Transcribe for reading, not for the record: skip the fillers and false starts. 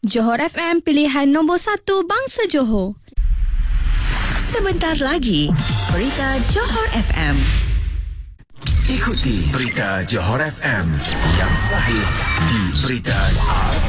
Johor FM, pilihan nombor 1 bangsa Johor. Sebentar lagi, Berita Johor FM. Ikuti Berita Johor FM yang sahih di Berita